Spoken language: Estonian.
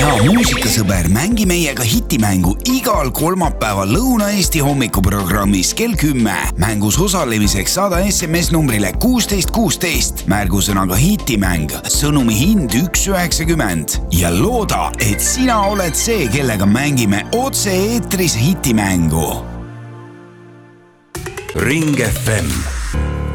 hea muusikasõber, mängi meiega hitimängu igal kolmapäeval Lõuna-Eesti hommikuprogrammis kell 10. Mängus osalemiseks saada SMS numbrile 1616 märgusõnaga hitimäng, sõnumi hind 1,90 ja looda, et sina oled see, kellega mängime otse eetris hitimängu. Ring FM